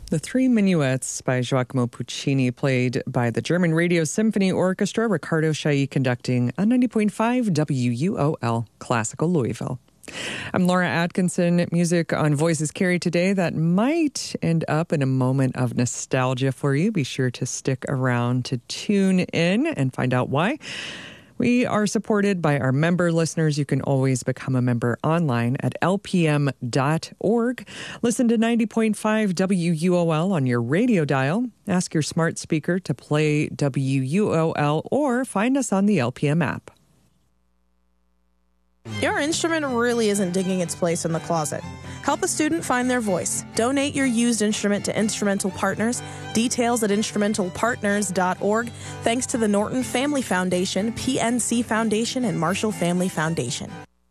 The Three Minuets by Giacomo Puccini, played by the German Radio Symphony Orchestra, Ricardo Chailly conducting on 90.5 WUOL Classical Louisville. I'm Laura Atkinson. Music on Voices Carry today that might end up in a moment of nostalgia for you. Be sure to stick around to tune in and find out why. We are supported by our member listeners. You can always become a member online at lpm.org. Listen to 90.5 WUOL on your radio dial. Ask your smart speaker to play WUOL or find us on the LPM app. Your instrument really isn't digging its place in the closet. Help a student find their voice. Donate your used instrument to Instrumental Partners. Details at instrumentalpartners.org. Thanks to the Norton Family Foundation, PNC Foundation, and Marshall Family Foundation.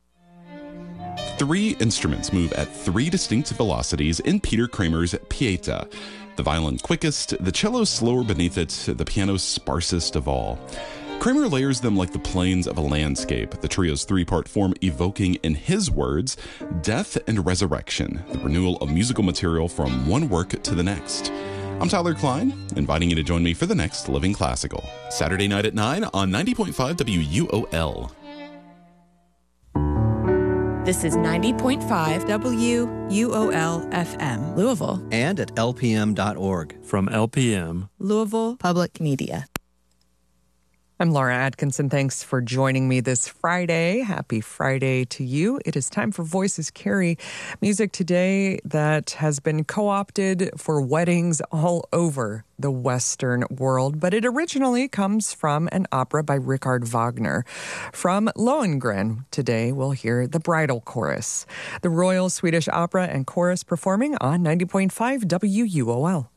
3 instruments move at 3 distinct velocities in Peter Kramer's Pieta. The violin quickest, the cello slower beneath it, the piano sparsest of all. Kramer layers them like the plains of a landscape, the trio's 3-part form evoking, in his words, death and resurrection, the renewal of musical material from one work to the next. I'm Tyler Klein, inviting you to join me for the next Living Classical, Saturday night at 9 on 90.5 WUOL. This is 90.5 WUOL FM, Louisville. And at lpm.org. From LPM, Louisville Public Media. I'm Laura Atkinson. Thanks for joining me this Friday. Happy Friday to you. It is time for Voices Carry, music today that has been co-opted for weddings all over the Western world, but it originally comes from an opera by Richard Wagner. From Lohengrin, today we'll hear the Bridal Chorus, the Royal Swedish Opera and Chorus performing on 90.5 WUOL.